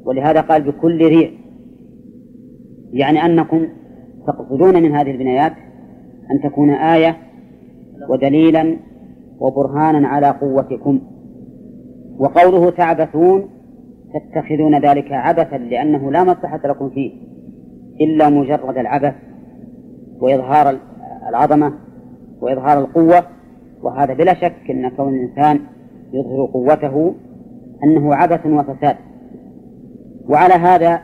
ولهذا قال بكل ريع، يعني أنكم تقصدون من هذه البنايات أن تكون آية ودليلا وبرهانا على قوتكم. وقوله تعبثون تتخذون ذلك عبثا لأنه لا مصلحة لكم فيه إلا مجرد العبث وإظهار العظمة وإظهار القوة، وهذا بلا شك أن كون الإنسان يظهر قوته أنه عبث وفساد. وعلى هذا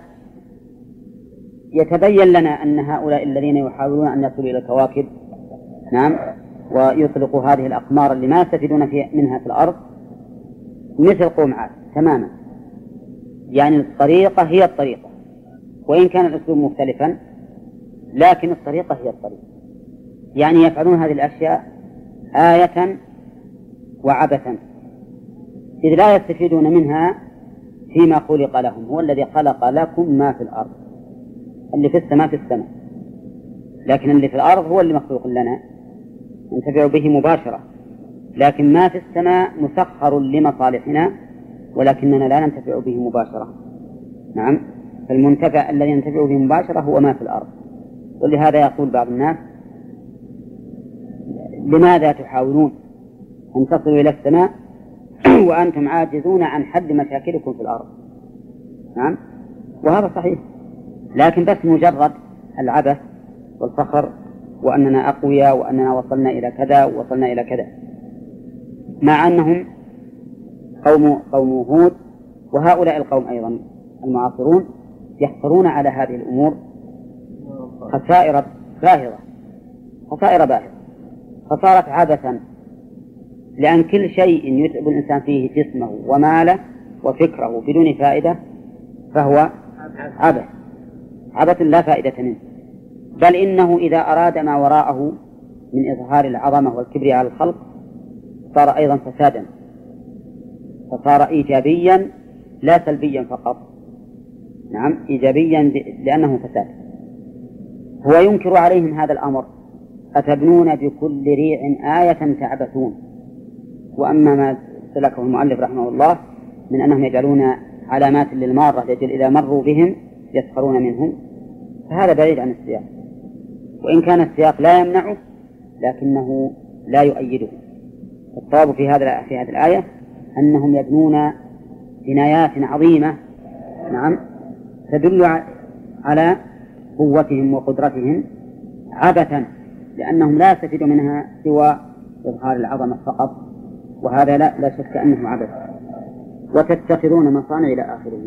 يتبين لنا أن هؤلاء الذين يحاولون أن يصلوا إلى الكواكب نعم ويطلقوا هذه الأقمار اللي ما يستفيدون منها في الأرض مثل قوم عاد تماما، يعني الطريقة هي الطريقة، وإن كان الأسلوب مختلفا لكن الطريقة هي الطريقة، يعني يفعلون هذه الأشياء آية وعبثا إذ لا يستفيدون منها فيما خلق لهم. هو الذي خلق لكم ما في الأرض، اللي في السماء في السماء، لكن اللي في الأرض هو اللي مخلوق لنا ننتفع به مباشرة، لكن ما في السماء مسخر لمصالحنا ولكننا لا ننتفع به مباشرة. نعم، فالمنتفع الذي ينتفع به مباشرة هو ما في الأرض. ولهذا يقول بعض الناس لماذا تحاولون أن تصلوا إلى السماء وأنتم عاجزون عن حل مشاكلكم في الأرض؟ نعم، وهذا صحيح، لكن بس مجرد العبث والفخر وأننا أقوياء وأننا وصلنا إلى كذا ووصلنا إلى كذا، مع أنهم قوم هود وهؤلاء القوم أيضا المعاصرون يحصلون على هذه الأمور خسائر باهظة فصارت عبثا، لأن كل شيء يتعب الإنسان فيه جسمه وماله وفكره بدون فائدة فهو عبث لا فائدة منه، بل إنه إذا أراد ما وراءه من إظهار العظمة والكبر على الخلق صار أيضا فسادا، فصار إيجابيا لا سلبيا فقط. نعم، إيجابيا لأنه فساد. هو ينكر عليهم هذا الأمر: أتبنون بكل ريع آية تعبثون. وأما ما سلكه المؤلف رحمه الله من أنهم يجعلون علامات للمارة لأجل إذا مروا بهم يسخرون منهم، فهذا بعيد عن السياق، وإن كان السياق لا يمنعه لكنه لا يؤيده. الصواب في هذه الآية أنهم يبنون بنايات عظيمة نعم تدل على قوتهم وقدرتهم عبثا، لأنهم لا يستفيدوا منها سوى إظهار العظمة فقط، وهذا لا شك أنه عبث. وتتخذون مصانع إلى آخره.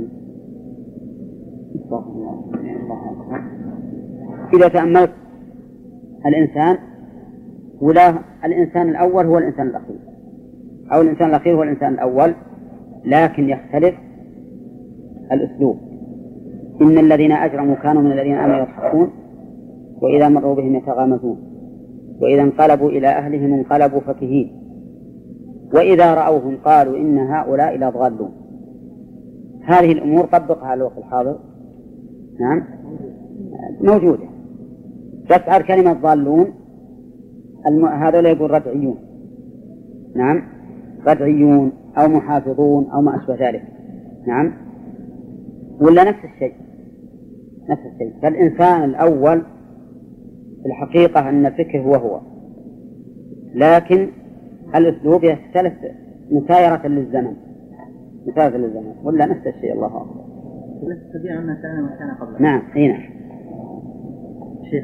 إذا تأملت الإنسان ولا الإنسان الأول هو الإنسان الأخير، أو الإنسان الأخير هو الإنسان الأول، لكن يختلف الأسلوب. إن الذين أجرموا كانوا من الذين آمنوا يضحكون وإذا مروا بهم يتغامزون وإذا انقلبوا إلى أهلهم انقلبوا فكهين وإذا رأوهم قالوا إن هؤلاء لضالون. هذه الأمور طبقها على الوقت الحاضر نعم موجودة، بس على كلمة ضالون هذا لا يقول ردعيون نعم ردعيون أو محافظون أو ما أشبه ذلك نعم، ولا نفس الشيء. فالإنسان الأول في الحقيقة أن الفكر هو لكن الأسلوب يختلف مسايرة للزمن ولا نفس الشيء. الله أكبر. تبين أن كان مكان قبل. نعم هنا شيخ،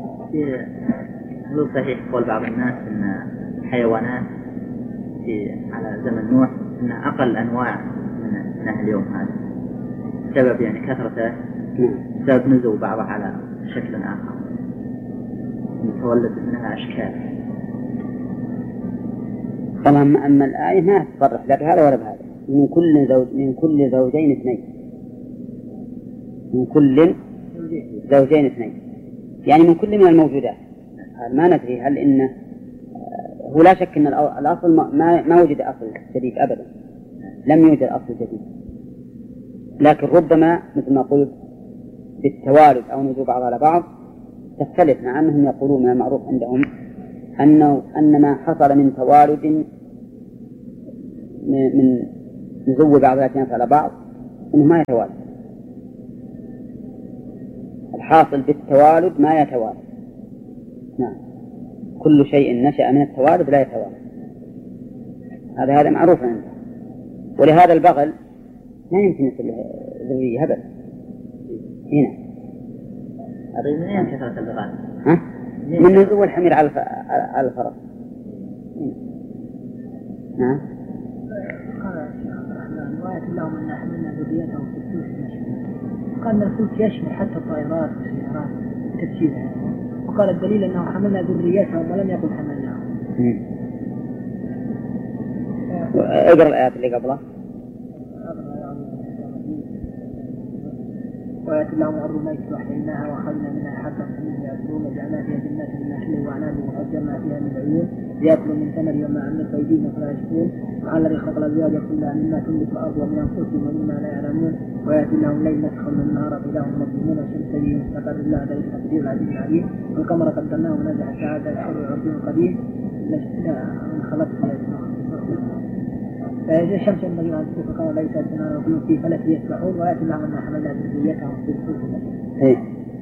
هل صحيح قول بعض الناس أن الحيوانات على زمن نوح أن أقل أنواع من أهل اليوم هذا سبب يعني كثرته سبب نزو بعضها على شكل آخر يتولد منها أشكال. طبعا أما الآية ما تصرح لا بهذا ولا بهذا. من كل زوجين اثنين يعني من كل من الموجودات. ما ندري هل إنه هو لا شك أن الأصل ما وجد أصل جديد أبدا، لم يوجد أصل جديد، لكن ربما مثل ما قلت بالتوالد أو نزول بعض على بعض تختلف، مع أنهم يقولون من المعروف عندهم أن ما حصل من توالد من نزول بعض الأجناس على بعض أنه ما يتوالد، الحاصل بالتوالد ما يتوالد. نعم، كل شيء نشأ من التوالد لا يتوالد، هذا معروف عنده. ولهذا البغل ما يمكن يصل ذرية أبدا. هنا طيب من أين كثرة البغال؟ من نزول الحمير على الفرس. نعم. قال الشيخ عبد الرحمن رواية اللهم أن حملنا ذريته في الفلك المشحون، قال أن الفلك يشمل حتى الطائرات والسيارات تفسيرها، وقال الدليل أنه حملنا ذريتهم ولم يقل حملناهم. اقرأ الآيات اللي قبلها. وآيات اللهم أرض الميت وحييناها وأخذنا منها حبا فمنه يأكلون وجعلنا فيها جنات من نخل وأعناب وفجرنا فيها من العيون ليأكلوا من ثمر وما عملت أيديهم فلا يشكرون وعلى الذي خلق الأزواج كلها مما تنبت الأرض ومن أنفسهم ومما لا يعلمون وآيات لهم الليل نسخر من النهار فإذا هم مظلمون والشمس تجري مستقر الله ذلك تقدير العزيز العليم والقمر قدرناه ونزع الساعة الحر العرض القديم من خلق الشمس ينبغي أن تكون القمر ليس السماء وكل في فلك يسبحون ويأتي لهم أن حملنا ذريتهم في الفلك.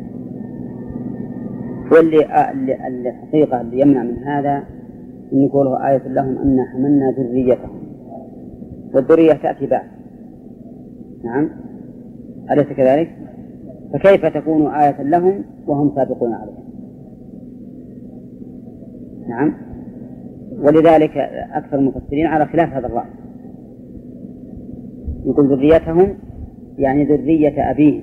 واللي الحقيقة اللي يمنع من هذا أن يقوله آية لهم أن حملنا ذريتهم، والذرية تأتي بعد. نعم، أليس كذلك؟ فكيف تكون آية لهم وهم سابقون عليها؟ نعم، ولذلك أكثر المفسرين على خلاف هذا الرأي، يقول ذريتهم يعني ذرية أبيه،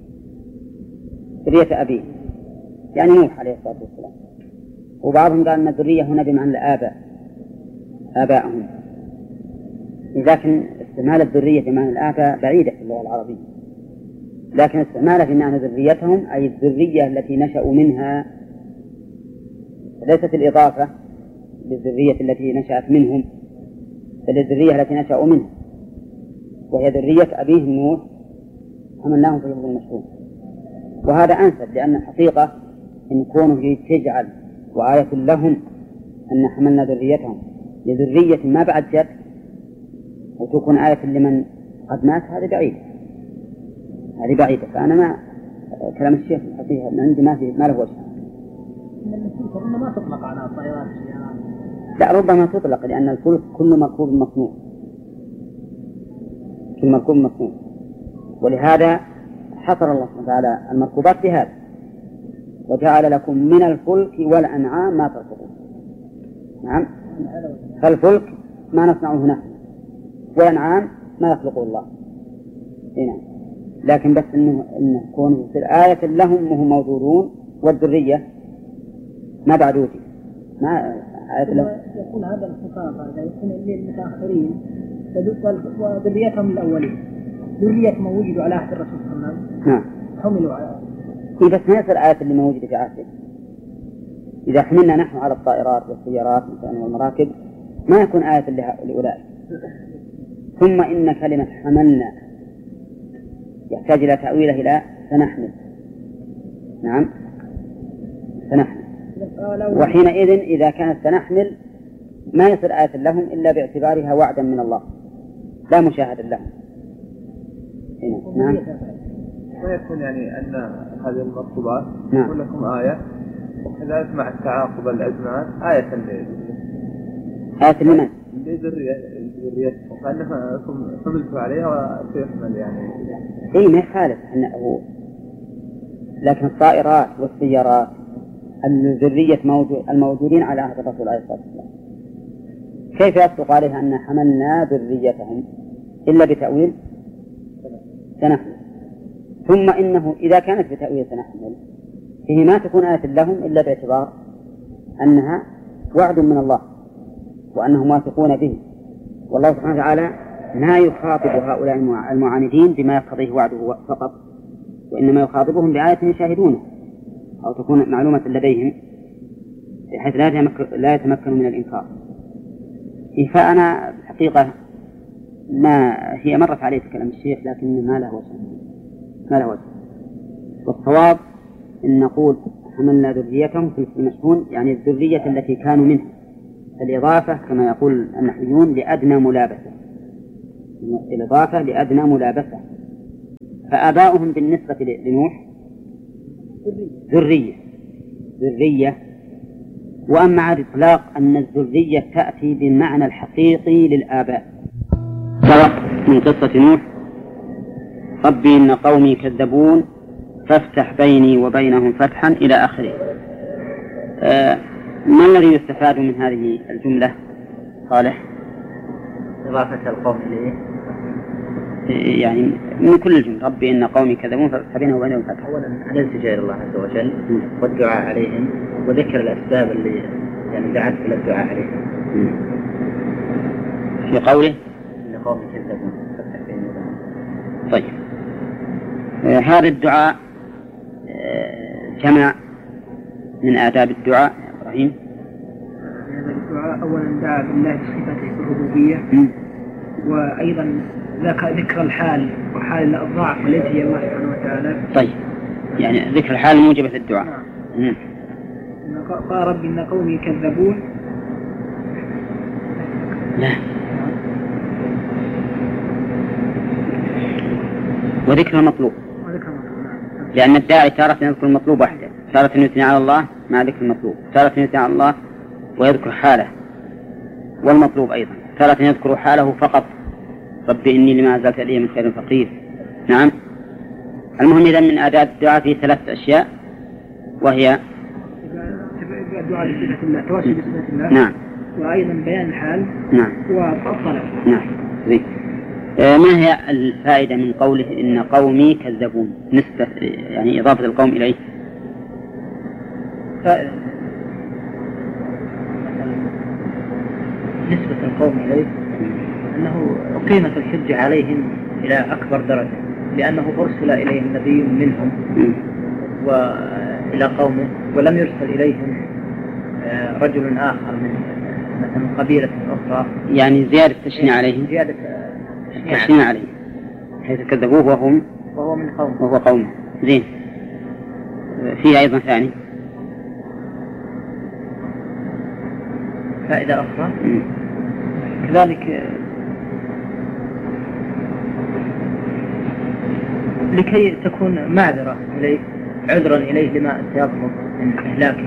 ذرية أبيه يعني نوح عليه الصلاة والسلام. وبعضهم قال أن الذرية هنا بمعنى الآباء، آباءهم، لكن استعمال الذرية بمعنى الآباء بعيدة في اللغة العربية، لكن استعمالها في معنى ذريتهم أي الذرية التي نشأوا منها، ليست الإضافة للذرية التي نشأت منهم، بل الذرية التي نشأوا منها، وهي ذرية أبيه نوح حملناهم في الفلك المشحون. وهذا أنسب، لأن الحقيقة إن كونه تجعل وآية لهم أن حملنا ذريتهم لذرية ما بعد جد وتكون آية لمن قد مات، هذه بعيدة. فأنا ما كلام الشيخ الحقيقة من عندي ما له وجه. إن ما تطلق على الطائرات والسيارات. لا، ربما تطلق، لأن الفلك كل مركوب مصنوع، كل مركوب مصنوع، ولهذا حصر الله سبحانه وتعالى المركوبات بهذا وجعل لكم من الفلك والأنعام ما تركبون. نعم، فالفلك ما نصنعه نحن، والأنعام ما يخلقه الله. نعم، لكن بس إنه كون في آية لهم وهم موجودون، والذرية ما بعد وجد، ما آية لهم. يكون هذا الخطاب هذا يكون للمتأخرين وذريتهم الأولين، ذرية ما وجدوا على عهد الرسول صلى الله عليه وسلم. نعم، حملوا على. بس ما يصير آية اللي موجودة في عهده. إذا حملنا نحن على الطائرات والسيارات مثلا والمراكب ما يكون آية لأولئك. ثم إن كلمة حملنا يحتاج إلى تأويله إلى سنحمل. نعم، سنحمل. وحينئذ إذا كانت سنحمل ما يصير آية لهم إلا باعتبارها وعدا من الله لا مشاهدا لهم. نعم، ويكون يعني أن هذه المركوبات نعم. يكون لكم آية، وكذلك مع التعاقب الأزمان آية لمن؟ لذريتكم، فأنكم حملتوا عليها وسيحمل يعني. إيه، ما يخالف أنه، لكن الطائرات والسيارات الذرية الموجودين على عهد الرسول عليه الصلاة والسلام كيف يصدق عليها أن حملنا ذريتهم إلا بتأويل سنحمل؟ ثم إنه إذا كانت بتأويل سنحمل فيه ما تكون آية لهم إلا باعتبار أنها وعد من الله وأنهم واثقون به، والله سبحانه وتعالى لا يخاطب هؤلاء المعاندين بما يقتضيه وعده فقط، وإنما يخاطبهم بآية يشاهدونه أو تكون معلومة لديهم بحيث لا يتمكنوا من الإنكار. فأنا الحقيقة ما هي مرت عليه كلام الشيخ، لكن ما له وجه. والصواب أن نقول حملنا ذريتهم في المشحون، يعني الذرية التي كانوا منها، الإضافة كما يقول النحويون لأدنى ملابسة، الإضافة لأدنى ملابسة. فآباؤهم بالنسبة لنوح ذرية. وأما على الإطلاق أن الذرية تأتي بالمعنى الحقيقي للآباء، سبق من قصة نوح: ربي إن قومي كذبون فافتح بيني وبينهم فتحا إلى آخره. ما الذي يستفاد من هذه الجملة صالح؟ إضافة القوم إليه يعني من كل الجملة: ربي إن قومي كذبون فافتح بيني وبينهم فتحا. أولا الالتجاء إلى الله عز وجل والدعاء عليهم وذكر الأسباب اللي يعني دعت إلى الدعاء عليهم. في قوله إن قومي كذبون فافتح بيني وبينهم. طيب، هذا الدعاء جمع من آداب الدعاء يا إبراهيم. هذا الدعاء أولا دعا بالله بصفته الربوبية، وأيضا ذكر الحال وحال الضعف والتي هي الله سبحانه وتعالى. طيب، يعني ذكر الحال موجبة للدعاء. قال رب إن قومي كذبون. لا، وذكر المطلوب، لأن الداعي تارة يذكر المطلوب وحده، تارة يثني على الله مع ذكر المطلوب، تارة يثني على الله ويذكر حاله والمطلوب أيضا، تارة يذكر حاله فقط: ربي إني لما أنزلت إلي من خير فقير. نعم. المهم إذن من آداب الدعاء في 3 أشياء، وهي الدعاء بصفة الله، توسل بصفة الله. نعم. وأيضا بيان الحال. نعم. والطلب. نعم. ما هي الفائدة من قوله إن قومي كذبون؟ نسبة يعني إضافة القوم إليه. نسبة القوم إليه أنه أقيمت الحجة عليهم إلى أكبر درجة، لأنه أرسل إليهم نبي منهم وإلى قومه، ولم يرسل إليهم رجل آخر من مثلا قبيلة أخرى، يعني زيادة تشنيع عليهم، زيادة تشنيع عليهم حيث كذبوه وهو من قومه وهو قومه. زين. فيه أيضا ثاني فائدة أخرى كذلك لكي تكون معذرة إليه، عذرا إليه لما سيطلب من إهلاكه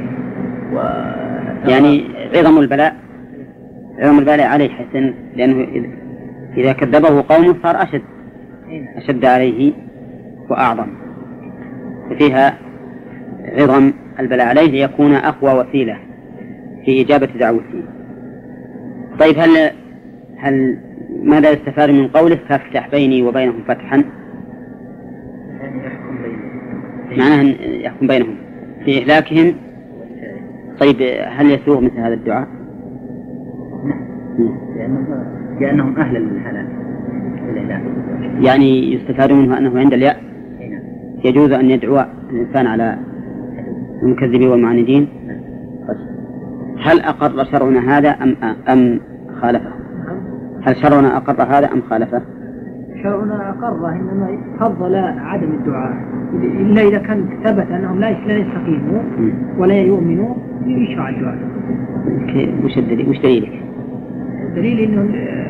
يعني عظم البلاء عليه، حيث لأنه إذا كذبه قومه صار أشد عليه وأعظم، ففيها عظم البلاء عليه ليكون أقوى وسيلة في إجابة دعوته. طيب، هل ماذا يستفاد من قوله فافتح بيني وبينهم فتحا؟ معناه يحكم بينهم في إهلاكهم. طيب، هل يسوغ مثل هذا الدعاء؟ لأنهم أهل الهلاك. يعني يستفاد منه أنه عند اليأس يجوز أن يدعو الإنسان على المكذبين والمعاندين. هل أقر شرعنا هذا أم خالفه؟ هل شرعنا أقر هذا أم خالفه؟ شرعنا أقره، إنما فضل عدم الدعاء إلا إذا كان ثبت أنهم لا يستقيموا ولا يؤمنوا يشرع الدعاء. وش دليلك؟ الدليل إنه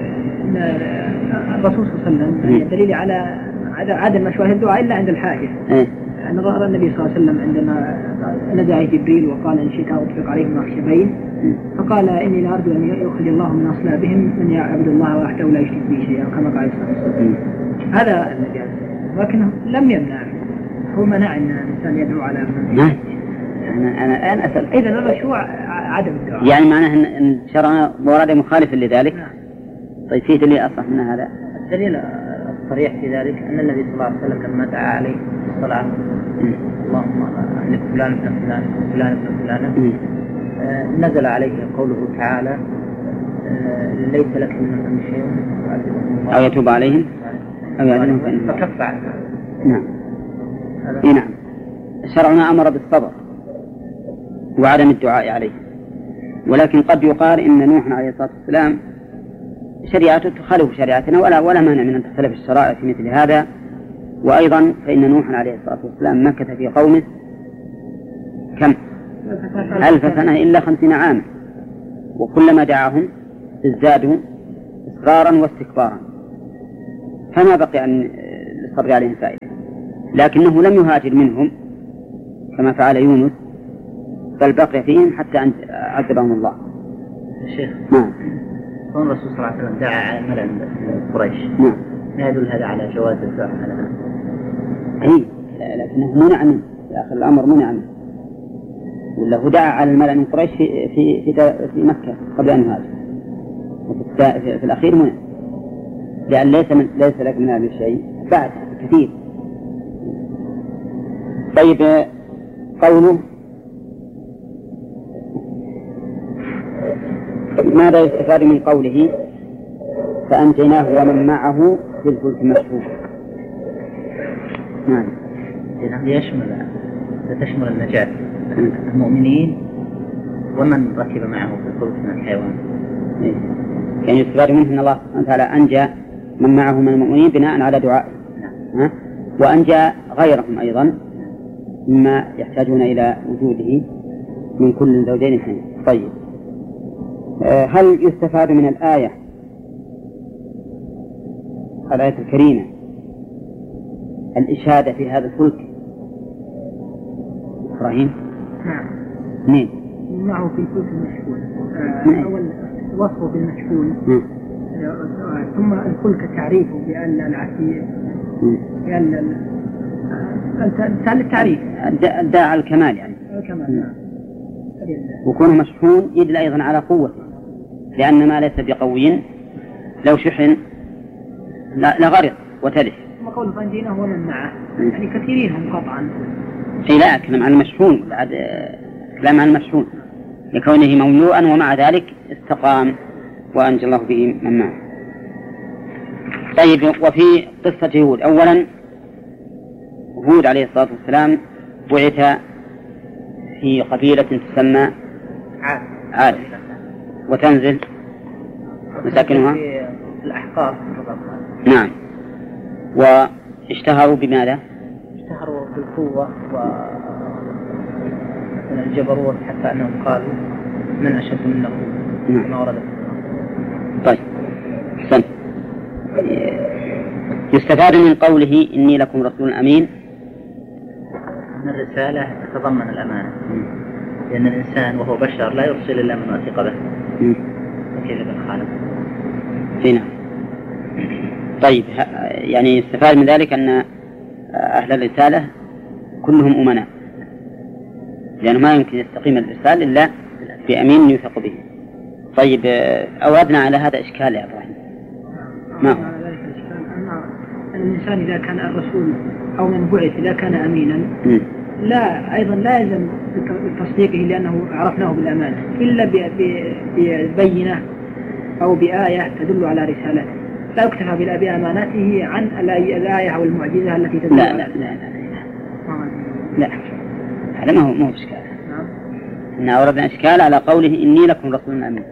الرسول صلى الله عليه وسلم دليل على عدم مشروعية الدعاء إلا عند الحاجة. أن ظهر النبي صلى الله عليه وسلم عندما نزع جبريل وقال إن شئت أطلق عليهم أخشبين، فقال إني لأرجو أن يخرج الله من أصلابهم من يعبد الله وحده لا يشرك به شيئا، كما قال صلى الله عليه وسلم. هذا الذي ولكنه لم يمنع، هو منع أن الإنسان يدعو على من. أنا الآن أسأل، إذا المشروع عدم الدعاء، يعني معناه أن شرعنا ورد مخالف لذلك. طيب، فيه دليل أصح من هذا؟ الدليل الصريح في ذلك أن النبي صلى الله عليه وسلم لما دعا عليه الصلاة اللهم أهلك فلان ابن فلان فلان ابن فلان، نزل عليه قوله تعالى ليس لك من أمر شيء أو يتوب عليهم أو يعلمهم فكف عنه. نعم. نعم. شرعنا أمر بالصبر وعدم الدعاء عليه، ولكن قد يقال إن نوح عليه الصلاة والسلام شريعته تخالف شريعتنا ولا مانع من أن تختلف الشرائع في مثل هذا. وأيضا فإن نوح عليه الصلاة والسلام مكث في قومه كم 1000 سنة إلا 50 عاما، وكلما دعاهم ازدادوا إصرارا واستكبارا، فما بقي أن الصبر عليهم فائدة. لكنه لم يهاجر منهم كما فعل يونس، بل بقي فيهم حتى أن عذبهم الله. الشيخ نعم. كون الرسول صلى الله عليه وسلم دعا على الملأ من قريش، نعم، ما يدل هذا على جواز الدعاء على هذا؟ أي لكنه منع منه في آخر الأمر، منع منه، ولا هو دعا على الملأ من قريش في مكة قبل أن يهاجر، في الأخير منع، لأن ليس لك من هذا الشيء بعد كثير. طيب قوله ماذا يستفاد من قوله فأنجيناه ومن معه في الفلك المشحون؟ نعم. تشمل النجاة المؤمنين ومن ركب معه في الفلك من الحيوان. يعني يستفاد منه أن الله سبحانه وتعالى أنجى من معه من المؤمنين بناء على دعائه، وأنجى غيرهم أيضا مما يحتاجون إلى وجوده من كل زوجين اثنين. طيب هل يستفاد من الآية الكريمة الإشادة في هذا الفلك؟ إبراهيم؟ نعم. معه في الفلك المشحون. أول وصفه بالمشحون، ثم الفلك تعريفه بأن العسير، بأن التعريف الداء على الكمال، يعني الكمال. نعم. وكونه مشحون يدل أيضا على قوته، لأن ما ليس بقوي لو شحن لغرق وتلف. ثم قوله فأنجيناه ومن معه، يعني كثيرين هم قطعا. لا، كلام عن المشحون، بعد كلام عن المشحون لكونه مملوءا ومع ذلك استقام وأنجى الله به من معه. طيب وفي قصة هود، أولا هود عليه الصلاة والسلام بعث في قبيلة تسمى عاد، وتنزل مساكنها في الأحقاف. نعم. واشتهروا بماذا؟ اشتهروا بالقوة ومن الجبروت، حتى أنهم قالوا من أشد منه كما ورد. طيب حسن. يستفاد من قوله إني لكم رسول أمين أن الرسالة تتضمن الأمانة، لأن الإنسان وهو بشر لا يرسل إلا من وثق به، وكيف بالخالق. هنا طيب يعني يستفاد من ذلك أن أهل الرسالة كلهم أمناء، لأنه ما يمكن يستقيم الإرسال إلا بأمين يوثق به. طيب أوردنا على هذا إشكال يا إبراهيم، ما هو؟ الإنسان إذا كان الرسول أو من بعث إذا كان أمينا لا أيضا لا يلزم بتصديقه لأنه عرفناه بالأمانة، إلا ببينة أو بآية تدل على رسالته، لا يكتفى بأمانته عن الآية أو المعجزة التي تدل لا لا لا لا هذا ما هو إشكال. إن أوردنا إشكال على قوله إني لكم رسول أمين.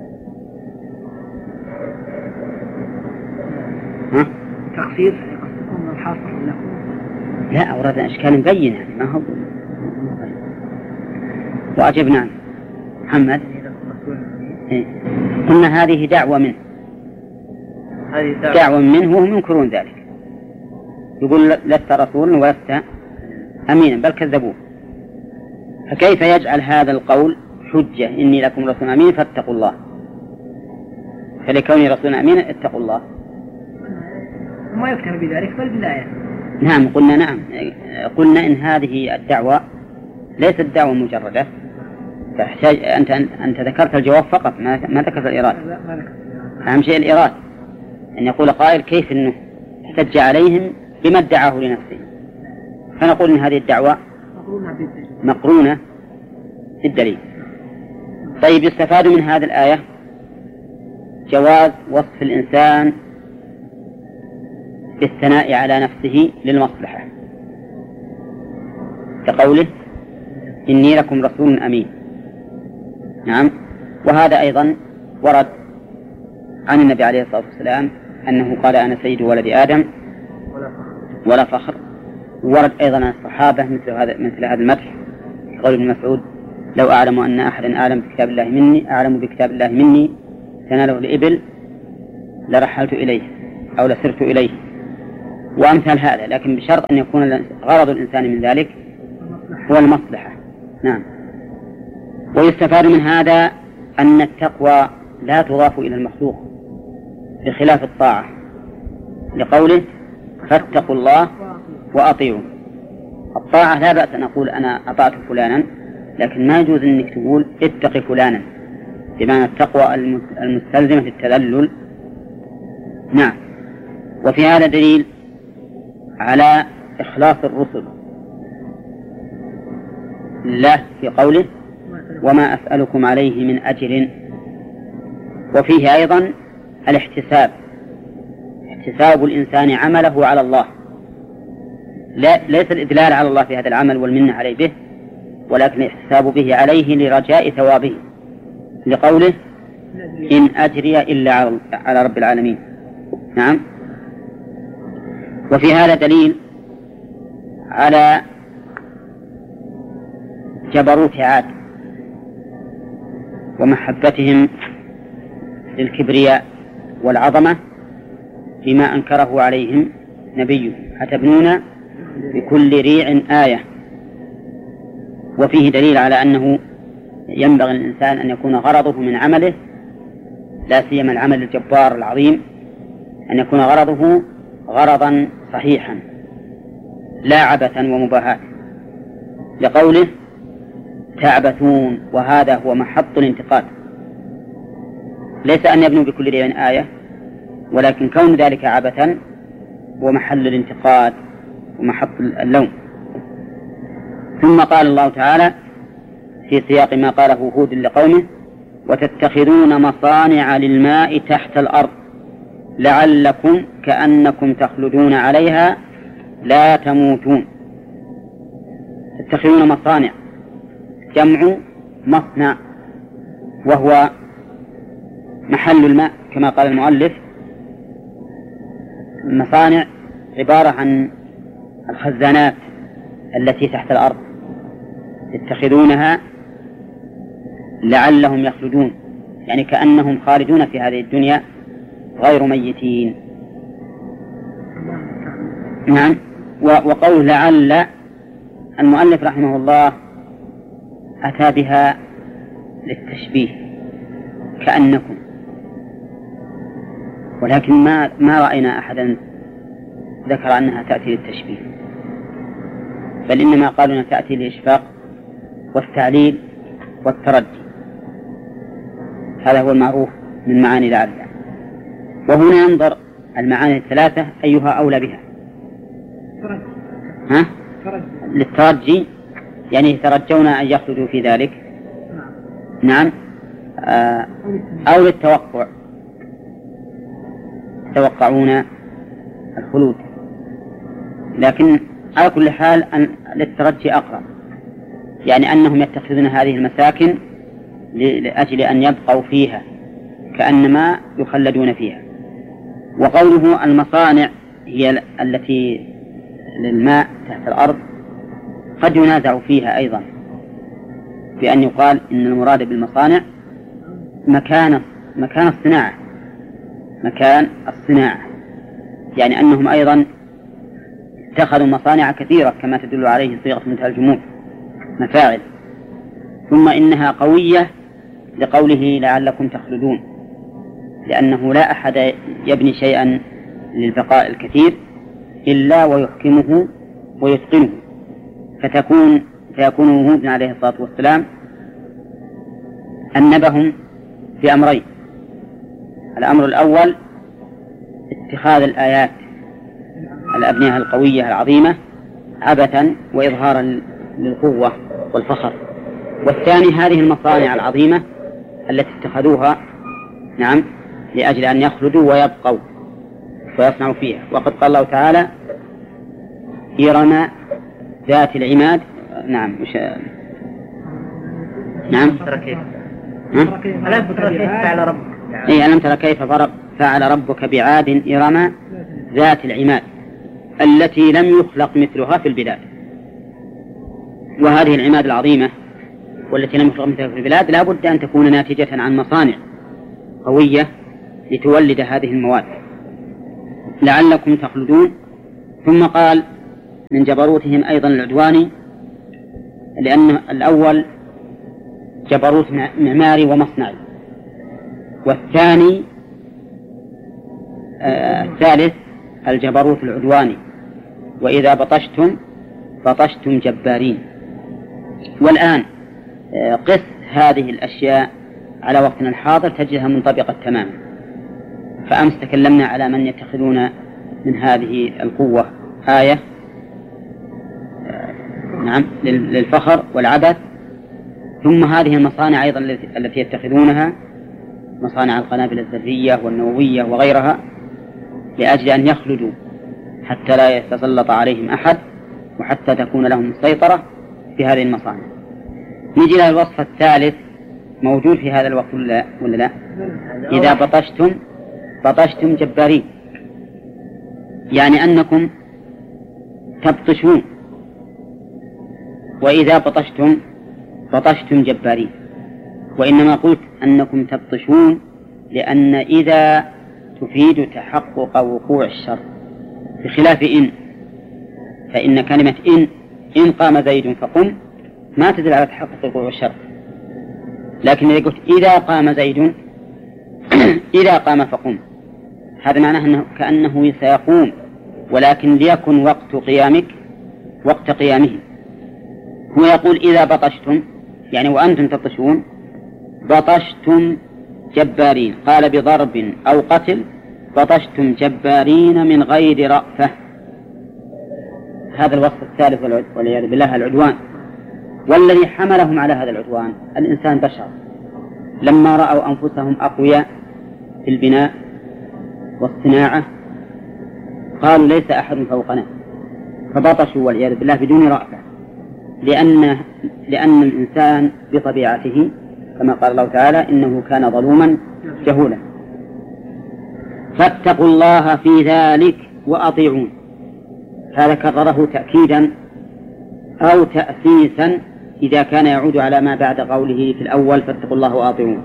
تخصيص يكون الحاصل لكم. لا، أوردنا إشكال مبين، ما هو وأجبنا محمد. قلنا هذه دعوة منه، دعوة منه وهم ينكرون ذلك، يقول لست رسولا ولست أمينا بل كذبوه، فكيف يجعل هذا القول حجة إني لكم رسول أمين فاتقوا الله؟ فلكوني رسول أمين اتقوا الله، وما يكتفى بذلك بل بالآية. نعم قلنا إن هذه الدعوة ليست دعوة مجردة، تحتاج أنت ذكرت الجواب فقط، ما ذكرت الإرادة. أهم شيء الإرادة، أن يقول قائل كيف أنه احتج عليهم بما ادعاه لنفسه، فنقول إن هذه الدعوة مقرونة بالدليل. طيب يستفاد من هذه الآية جواز وصف الإنسان بالثناء على نفسه للمصلحة، كقوله إني لكم رسول أمين. نعم. وهذا أيضا ورد عن النبي عليه الصلاة والسلام أنه قال أنا سيد ولد آدم ولا فخر. ورد أيضا عن الصحابة مثل هذا المدح، قول ابن مسعود لو أعلم أن أحدا أعلم بكتاب الله مني أعلم بكتاب الله مني تناله الإبل لرحلت إليه أو لسرت إليه، وأمثال هذا، لكن بشرط أن يكون غرض الإنسان من ذلك هو المصلحة. نعم. ويستفاد من هذا أن التقوى لا تضاف إلى المخلوق بخلاف الطاعة، لقوله فاتقوا الله وأطيعوا. الطاعة لا بأس أن أقول أنا أطعت فلانا، لكن ما يجوز أنك تقول اتق فلانا، بمعنى التقوى المستلزمة التذلل. نعم. وفي هذا دليل على إخلاص الرسل له في قوله وما أسألكم عليه من أجر. وفيه أيضا الاحتساب، احتساب الإنسان عمله على الله، ليس الإدلال على الله في هذا العمل والمنة عليه به، ولكن الاحتساب به عليه لرجاء ثوابه، لقوله إن أجري إلا على رب العالمين. نعم. وفي هذا دليل على جبروت عاد ومحبتهم للكبرياء والعظمة فيما أنكره عليهم نبيه أتبنون بكل ريع آية. وفيه دليل على أنه ينبغي الإنسان أن يكون غرضه من عمله، لا سيما العمل الجبار العظيم، أن يكون غرضه غرضا صحيحا لا عبثا ومباهاة، لقوله تعبثون، وهذا هو محط الانتقاد، ليس أن يبنوا بكل ريع آية، ولكن كون ذلك عبثا هو محل الانتقاد ومحط اللوم. ثم قال الله تعالى في سياق ما قاله هود لقومه وتتخذون مصانع للماء تحت الأرض لعلكم كأنكم تخلدون عليها لا تموتون. تتخذون مصانع جمع مصنع، وهو محل الماء كما قال المؤلف. المصانع عبارة عن الخزانات التي تحت الأرض، يتخذونها لعلهم يخلدون، يعني كأنهم خالدون في هذه الدنيا غير ميتين. نعم. وقول لعل المؤلف رحمه الله أتى بها للتشبيه كأنكم، ولكن ما رأينا أحدا ذكر أنها تأتي للتشبيه، بل إنما قالوا أنها تأتي للإشفاق والتعليل والترجي. هذا هو المعروف من معاني لعل. وهنا ينظر المعاني الثلاثة أيها أولى بها. للترجي يعني يترجون أن يخلدوا في ذلك. نعم. أو للتوقع، يتوقعون الخلود، لكن على كل حال للترجي أقرب، يعني أنهم يتخذون هذه المساكن لأجل أن يبقوا فيها كأنما يخلدون فيها. وقوله المصانع هي التي للماء تحت الأرض قد ينازع فيها أيضا، بأن يقال إن المراد بالمصانع مكان الصناعة، مكان الصناعة، يعني أنهم أيضا اتخذوا مصانع كثيرة كما تدل عليه صيغة منتهى الجموع، مفاعل. ثم إنها قوية لقوله لعلكم تخلدون، لأنه لا أحد يبني شيئا للبقاء الكثير إلا ويحكمه ويتقنه، فيكون هود عليه الصلاة والسلام أنبهم بأمرين. الأمر الأول اتخاذ الآيات الأبنية القوية العظيمة عبثا وإظهارا للقوة والفخر، والثاني هذه المصانع العظيمة التي اتخذوها نعم لأجل أن يخلدوا ويبقوا ويصنعوا فيها. وقد قال الله تعالى إرم ذات العماد. نعم نعم ألم ترى كيف فعل ربك بعاد إرم ذات العماد التي لم يخلق مثلها في البلاد. وهذه العماد العظيمة والتي لم يخلق مثلها في البلاد لا بد أن تكون ناتجة عن مصانع قوية لتولد هذه المواد لعلكم تخلدون. ثم قال من جبروتهم أيضا العدواني لأن الأول جبروت معماري ومصنعي، والثاني الثالث الجبروت العدواني، وإذا بطشتم جبارين. والآن قس هذه الأشياء على وقتنا الحاضر تجدها منطبقة تماما. فأمس تكلمنا على من يتخذون من هذه القوة آية نعم للفخر والعبث، ثم هذه المصانع أيضا التي يتخذونها مصانع القنابل الذرية والنووية وغيرها لأجل أن يخلدوا حتى لا يتسلط عليهم أحد وحتى تكون لهم السيطرة في هذه المصانع. نجي إلى الوصف الثالث موجود في هذا الوقت ولا لا؟ إذا بطشتم جبارين، يعني أنكم تبطشون، وإذا بطشتم جبارين. وإنما قلت أنكم تبطشون لأن إذا تفيد تحقق وقوع الشر، بخلاف فإن كلمة إن قام زيد فقم ما تدل على تحقق وقوع الشر. لكن إذا قلت إذا قام زيد إذا قام فقم، هذا معناه أنه كأنه سيقوم، ولكن ليكن وقت قيامه. هو يقول إذا بطشتم يعني وأنتم تبطشون بطشتم جبارين، قال بضرب أو قتل بطشتم جبارين من غير رأفة. هذا الوصف الثالث والعياذ بالله العدوان. والذي حملهم على هذا العدوان الإنسان بشر، لما رأوا أنفسهم أقوياء في البناء والصناعة قالوا ليس أحد فوقنا، فبطشوا والعياذ بالله بدون رأفة، لأن الإنسان بطبيعته كما قال الله تعالى إنه كان ظلوما جهولا. فاتقوا الله في ذلك وأطيعون، هذا كرره تأكيدا أو تأسيسا إذا كان يعود على ما بعد قوله في الأول فاتقوا الله وأطيعون.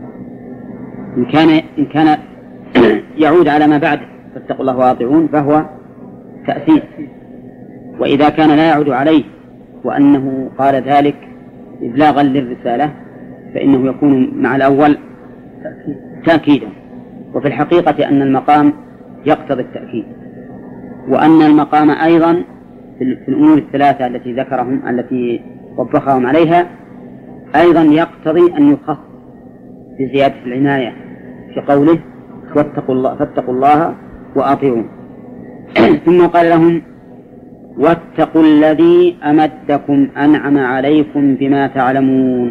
إن كان يعود على ما بعد فاتقوا الله وأطيعون فهو تأسيس، وإذا كان لا يعود عليه وأنه قال ذلك إبلاغا للرسالة فإنه يكون مع الأول تأكيدا. وفي الحقيقة أن المقام يقتضي التأكيد، وأن المقام أيضا في الأمور الثلاثة التي وبخهم عليها أيضا يقتضي أن يخص بزيادة العناية في قوله فاتقوا الله وأطيعون. ثم قال لهم واتقوا الذي أمدكم أنعم عليكم بما تعلمون.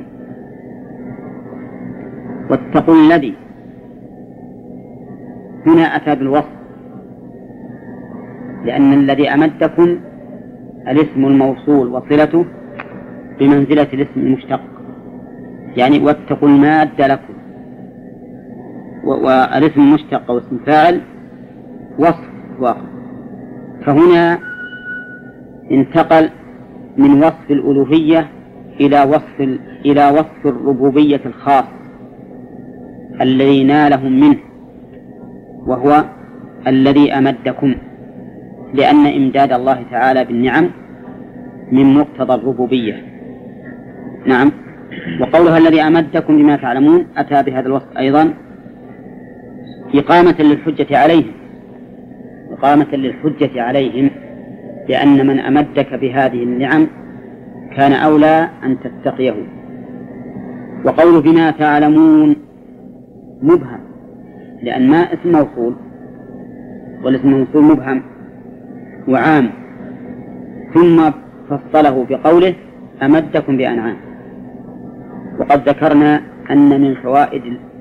واتقوا الذي هنا أتى بالوصف، لأن الذي أمدكم الاسم الموصول وصلته بمنزلة الاسم المشتق، يعني واتقوا الماد لكم، والاسم المشتق واسم فاعل وصف واقع. فهنا انتقل من وصف الألوهية إلى وصف الربوبية الخاص الذي نالهم منه، وهو الذي أمدكم، لأن إمداد الله تعالى بالنعم من مقتضى الربوبية. نعم. وقولها الذي أمدكم بما تعلمون أتى بهذا الوصف أيضا إقامة للحجة عليهم، لأن من أمدك بهذه النعم كان أولى أن تتقيه. وقول بما تعلمون مبهم، لأن ما اسم موصول، والاسم الموصول مبهم وعام، ثم فصله بقوله أمدكم بأنعام. وقد ذكرنا أن من فوائد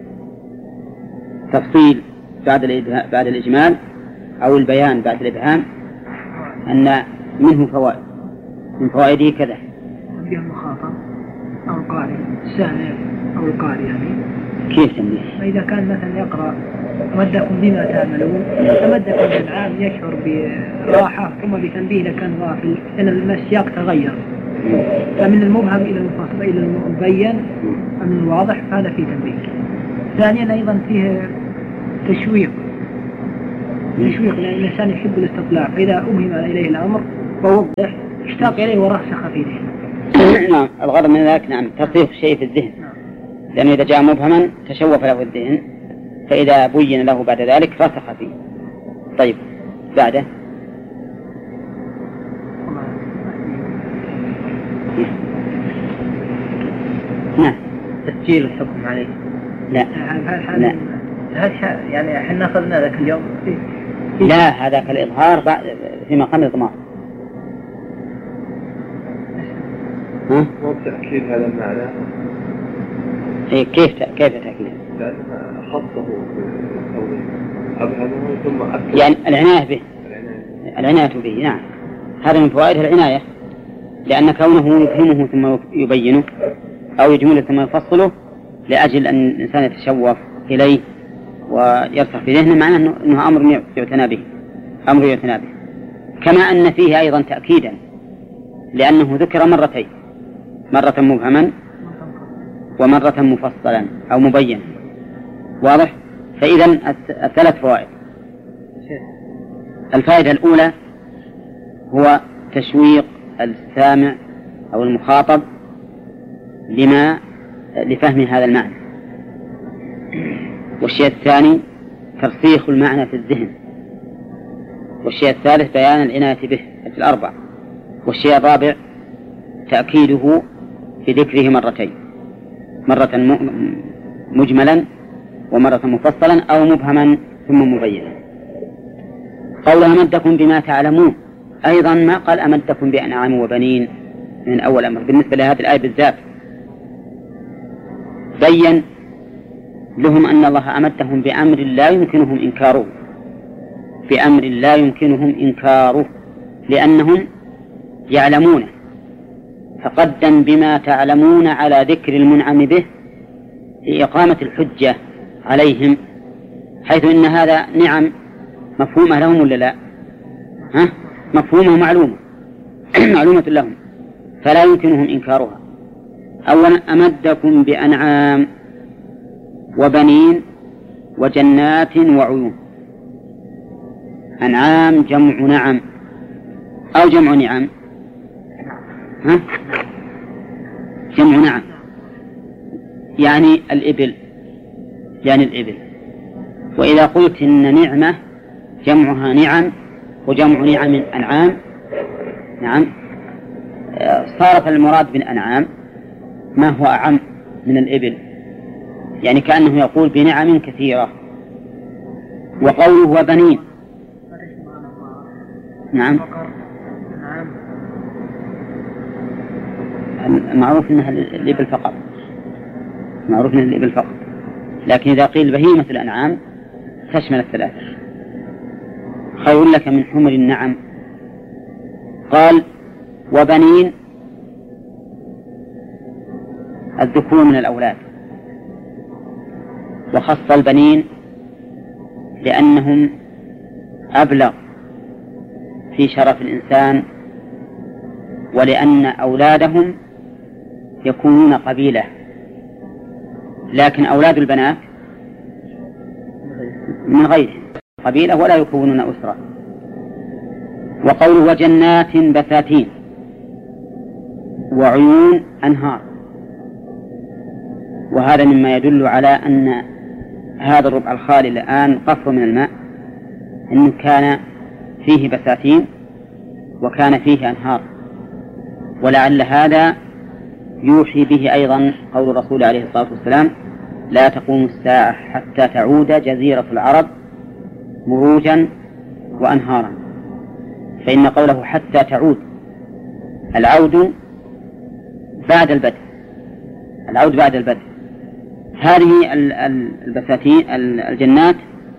التفصيل بعد الإجمال أو البيان بعد الإبهام أن منه فوائد، من فوائده كذا: تنبيه المخاطب أو القارئ السامع أو القارئ، يعني كيف تنبيه؟ فإذا كان مثلا يقرأ أمدكم بما تعملون، أمدكم بالعام يشعر براحة، ثم بتنبيه إذا كان غافل إن السياق تغير، فمن المبهم إلى المفصل إلى المبين من الواضح، فهذا فيه تنبيه. ثانيا أيضا فيه تشويق، لأن الإنسان يحب الاستطلاع، فإذا أبهم إليه الأمر ووضح اشتاق إليه ورسخ فيه. نعم الغرض من ذلك نعم تصريف شيء في الذهن، لأنه إذا جاء مبهما تشوف له الذهن، فإذا بين له بعد ذلك رسخ فيه. طيب بعده نعم تسجيل الحكم عليه. لا لا يعني احنا أخذنا ذاك اليوم لا هذاك الإظهار في مقام الإضمار. مو بتأكيد هذا المعنى. إيه كيف تأكيد؟ لأنها خصه بالتوضيح أبهمه ثم أكد. يعني العناية به نعم، هذا من فوائد العناية، لأن كونه يفهمه ثم يبينه أو يجمله ثم يفصله لأجل أن الإنسان يتشوف إليه ويرسخ في ذهنه، معناه أنه أمر يعتنى به، كما أن فيه أيضا تأكيدا، لأنه ذكر مرتين، مرة مبهما ومرة مفصلا أو مبين. واضح؟ فإذا الثلاث فوائد. الفائدة الأولى هو تشويق السامع أو المخاطب لفهم هذا المعنى. والشيء الثاني ترسيخ المعنى في الذهن. والشيء الثالث بيان العناية به في الأربع. والشيء الرابع تأكيده بذكره مرتين، مرة مجملا ومرة مفصلا أو مبهما ثم مبينا. قول أمدكم بما تعلمون أيضا ما قال أمدكم بأنعام وبنين من أول أمر. بالنسبة لهذه الآية بالذات بين لهم أن الله أمدهم بأمر لا يمكنهم إنكاره، لأنهم يعلمونه، فقدم بما تعلمون على ذكر المنعم به لإقامة الحجة عليهم، حيث إن هذا نعم مفهومة لهم ولا لا؟ مفهومة معلومة معلومة لهم، فلا يمكنهم إنكارها. أولا أمدكم بأنعام وبنين وجنات وعيون. أنعام جمع نعم أو جمع نعم؟ جمع نعم، يعني الإبل، وإذا قلت إن نعمة جمعها نعم وجمع نعم أنعام، نعم صارت المراد بالأنعام ما هو أعم من الإبل، يعني كأنه يقول بنعم كثيرة. وقوله وبنين نعم معروف أنها الإبل فقط، لكن إذا قيل بهيمة الأنعام تشمل الثلاثة. خير لك من حمر النعم. قال وبنين الذكور من الأولاد، وخص البنين لأنهم أبلغ في شرف الإنسان، ولأن أولادهم يكونون قبيلة، لكن أولاد البنات من غيرهم قبيلة ولا يكونون أسرة. وقوله وجنات بساتين وعيون أنهار، وهذا مما يدل على أن هذا الربع الخالي الآن قفر من الماء أنه كان فيه بساتين وكان فيه أنهار، ولعل هذا يوحي به أيضا قول الرسول عليه الصلاة والسلام لا تقوم الساعة حتى تعود جزيرة العرب مروجا وأنهارا، فإن قوله حتى تعود العود بعد البدء. هذه البساتين الجنات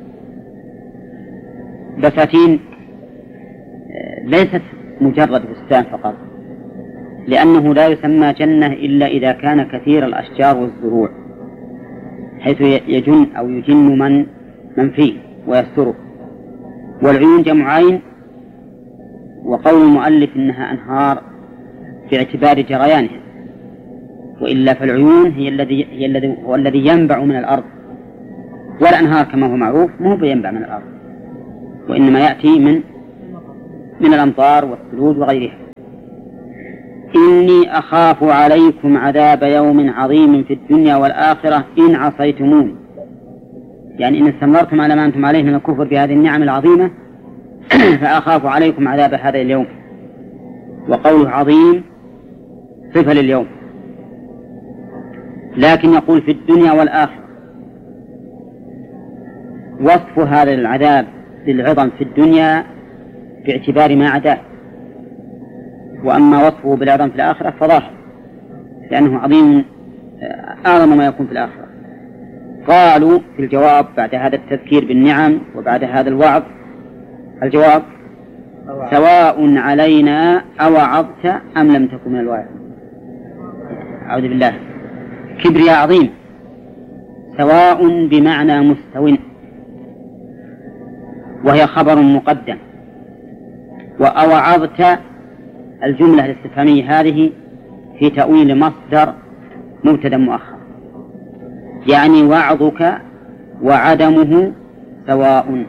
بساتين ليست مجرد بستان فقط، لأنه لا يسمى جنة إلا إذا كان كثير الأشجار والزروع، حيث يجن أو يجن من فيه ويستره. والعيون جمع عين، وقول المؤلف إنها أنهار باعتبار جريانها، وإلا فالعيون هو الذي ينبع من الأرض، والأنهار كما هو معروف مو بينبع من الأرض، وإنما يأتي من الأمطار والثلوج وغيرها. إني أخاف عليكم عذاب يوم عظيم في الدنيا والآخرة إن عصيتمون، يعني إن استمرتم على ما أنتم عليه من الكفر بهذه النعم العظيمة فأخاف عليكم عذاب هذا اليوم. وقوله عظيم صفة لليوم، لكن يقول في الدنيا والآخرة. وصف هذا العذاب للعظم في الدنيا باعتبار ما عداه، وأما وصفه بالعظم في الآخرة فظاهر، لأنه عظيم أعظم ما يكون في الآخرة. قالوا في الجواب بعد هذا التذكير بالنعم وبعد هذا الوعظ، الجواب سواء علينا أوعظت أم لم تكن من الواعظين. أعوذ بالله، كبرياء عظيم، سواء بمعنى مستو، وهي خبر مقدم، وأوعظت الجملة الاستفهامية هذه في تأويل مصدر مبتدأ مؤخر، يعني وعظك وعدمه سواء.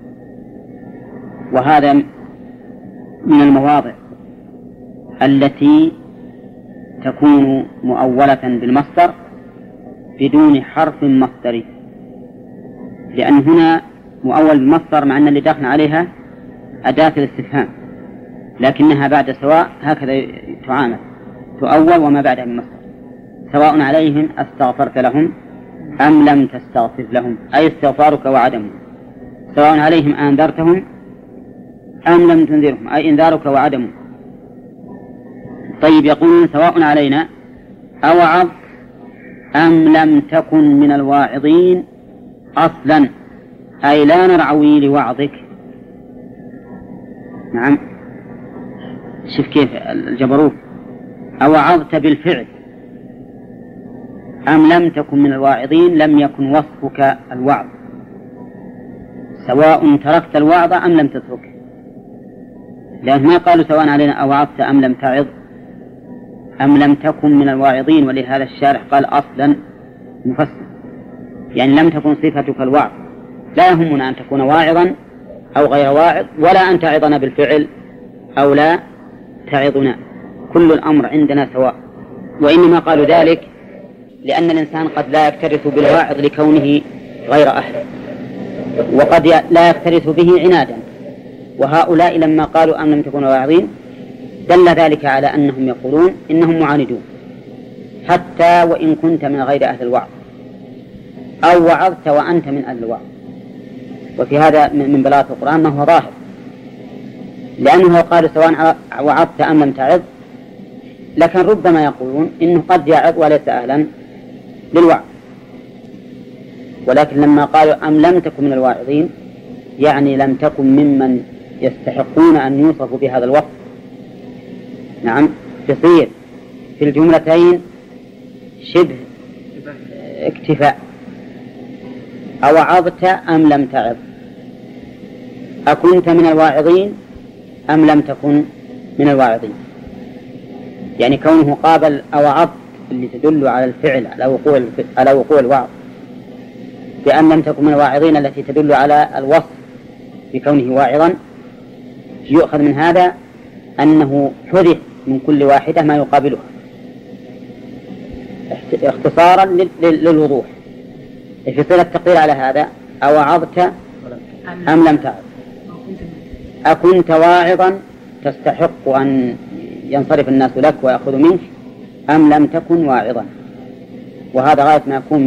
وهذا من المواضع التي تكون مؤولة بالمصدر بدون حرف مصدري، لأن هنا مؤول بالمصدر مع أن اللي داخل عليها أداة الاستفهام، لكنها بعد سواء هكذا تعامل، تؤول وما بعدها من مصدر. سواء عليهم استغفرت لهم أم لم تستغفر لهم، أي استغفارك وعدمه. سواء عليهم أنذرتهم أم لم تنذرهم، أي إنذارك وعدمه. طيب، يقولون سواء علينا أوعظ أم لم تكن من الواعظين أصلا، أي لا نرعوي لوعظك. نعم، شوف كيف الجبروت، أوعظت بالفعل أم لم تكن من الواعظين، لم يكن وصفك الوعظ، سواء تركت الوعظ أم لم تتركه، لأن ما قالوا سواء علينا أوعظت أم لم تعظ أم لم تكن من الواعظين. ولهذا الشارح قال أصلا مفسر، يعني لم تكن صفتك الوعظ، لا يهمنا أن تكون واعظا أو غير واعظ، ولا أن تعظنا بالفعل أو لا تعظنا، كل الأمر عندنا سواء. وإنما قالوا ذلك لأن الإنسان قد لا يكترث بالواعظ لكونه غير أهل، وقد لا يكترث به عنادا، وهؤلاء لما قالوا أم لم تكونوا واعظين دل ذلك على أنهم يقولون إنهم معاندون حتى وإن كنت من غير أهل الوعظ، أو وعظت وأنت من أهل الوعظ. وفي هذا من بلاغة القرآن ما هو ظاهر، لأنه قالوا سواء وعظت أم لم تعظ، لكن ربما يقولون إنه قد يعظ وليس أهلا للوعظ. ولكن لما قالوا أم لم تكن من الواعظين يعني لم تكن ممن يستحقون أن يوصفوا بهذا الوصف. نعم، تصير في الجملتين شبه اكتفاء، أوعظت أم لم تعظ، أكنت من الواعظين أم لم تكن من الواعظين. يعني كونه قابل أوعظت اللي تدل على الفعل على وقوع الوعظ، بأن لم تكن من الواعظين التي تدل على الوصف بكونه واعظا، يؤخذ من هذا أنه حذف من كل واحدة ما يقابلها اختصارا للوضوح. في صلة التقدير على هذا أوعظت أم لم تعظ، أكنت واعظا تستحق أن ينصرف الناس لك ويأخذ منك أم لم تكن واعظا. وهذا غاية ما يكون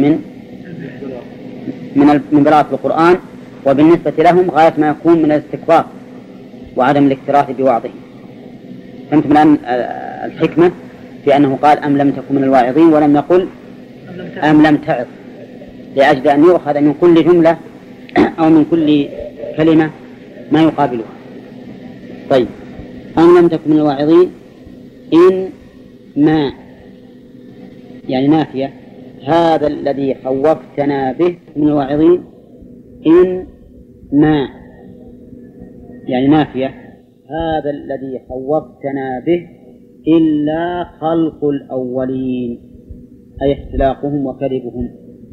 من بلاغة القرآن، وبالنسبة لهم غاية ما يكون من الاستكبار وعدم الاكتراث بوعظه. فهمت الآن الحكمة في أنه قال أم لم تكن من الواعظين ولم يقل أم لم تعظ، لأجل أن يؤخذ من كل جملة أو من كل كلمة ما يقابلها. طيب، أم لم تكن من الواعظين إن ما يعني نافية، هذا الذي خوفتنا به من الواعظين، إن ما يعني نافية، هذا الذي خوفتنا به إلا خلق الأولين، أي اختلاقهم وكذبهم.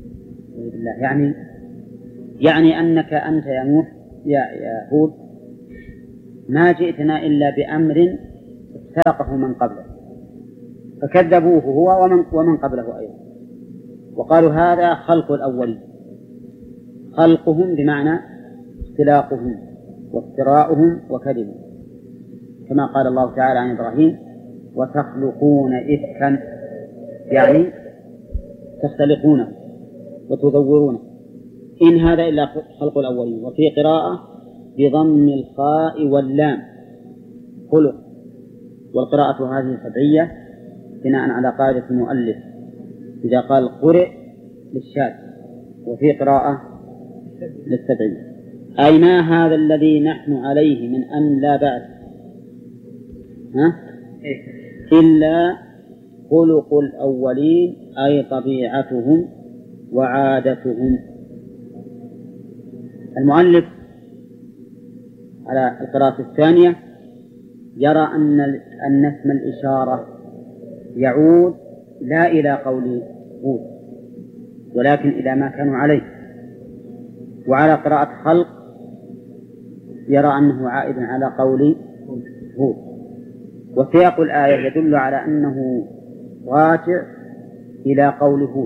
يعني أنك أنت يا نوح يا هود ما جئتنا إلا بأمر اختلقه من قبلك، فكذبوه هو ومن قبله أيضا، وقالوا هذا خلق الأولين، خلقهم بمعنى اختلاقهم وافتراؤهم وكذبهم، كما قال الله تعالى عن إبراهيم: وتخلقون إفكا، يعني تختلقونه وتدورونه. إن هذا إلا خلق الأولين. وفي قراءة بضم الخاء واللام خلق، والقراءة هذه سبعية بناء على قاعدة المؤلف إذا قال قرئ للشاذ، وفي قراءة للسبعية. أي ما هذا الذي نحن عليه من أن لا بعث إلا خلق الأولين، أي طبيعتهم وعادتهم. المؤلف على القراءة الثانية يرى أن اسم الإشارة يعود لا إلى قول هود ولكن إلى ما كانوا عليه، وعلى قراءة خلق يرى أنه عائد على قول هود. وسياق الآية يدل على أنه راجع إلى قول هود،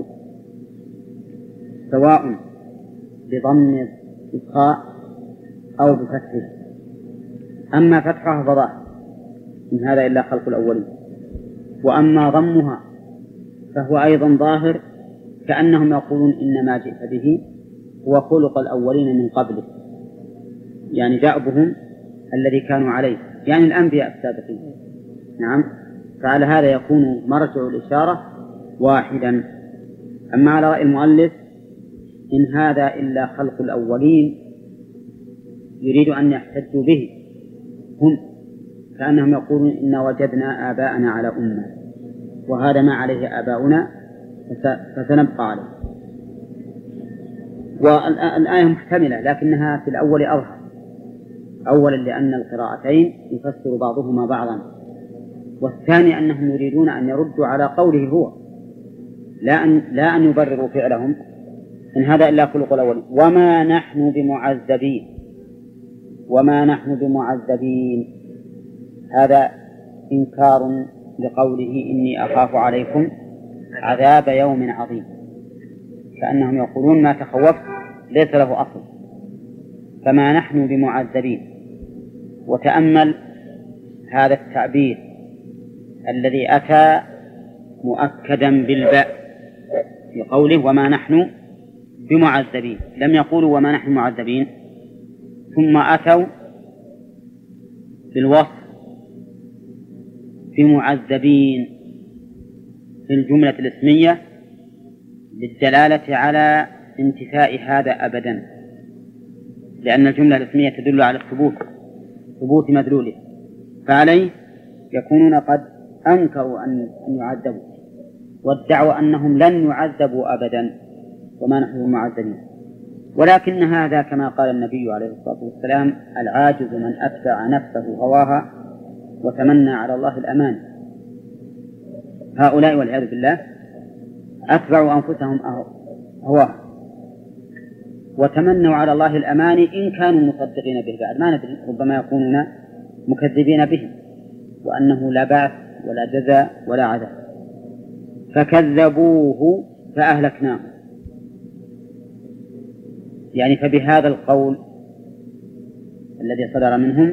سواء بضم الخاء أو بفتحه. أما فتحها فظاهر إن هذا إلا خلق الأولين، وأما ضمها فهو أيضا ظاهر، كأنهم يقولون إن ما جئت به هو خلق الأولين من قبله، يعني دأبهم الذي كانوا عليه، يعني الأنبياء السابقين. نعم، فعلى هذا يكون مرجع الإشارة واحدا. أما على رأي المؤلف إن هذا إلا خلق الأولين يريد أن يحتجوا به هم، كأنهم يقولون إن وجدنا آباءنا على أمة وهذا ما عليه آباؤنا فسنبقى عليه. والآية محتملة لكنها في الأول أظهر، أولا لأن القراءتين يفسر بعضهما بعضا، والثاني أنهم يريدون أن يردوا على قوله هو، لا أن يبرروا فعلهم إن هذا إلا خلق الأولين. وما نحن بمعذبين، وما نحن بمعذبين، هذا إنكار لقوله إني أخاف عليكم عذاب يوم عظيم، كأنهم يقولون ما تخوفت ليس له أصل، فما نحن بمعذبين. وتأمل هذا التعبير الذي أتى مؤكدا بالباء في قوله وما نحن بمعذبين، لم يقولوا وما نحن معذبين، ثم أتوا بالوصف بمعذبين في الجملة الاسمية للدلالة على انتفاء هذا أبدا، لأن الجملة الاسمية تدل على ثبوت مدلوله، فعليه يكونون قد أنكروا أن يعذبوا، وادعوا أنهم لن يعذبوا أبدا وما نحن معذبين. ولكن هذا كما قال النبي عليه الصلاة والسلام: العاجز من أتبع نفسه هواها وتمنى على الله الأمان. هؤلاء والعياذ بالله أتبعوا أنفسهم هواها وتمنوا على الله الأمان إن كانوا مصدقين به، بعد ما ندري ربما يكونون مكذبين به وأنه لا بعث ولا جزاء ولا عذاب. فكذبوه فأهلكناه، يعني فبهذا القول الذي صدر منهم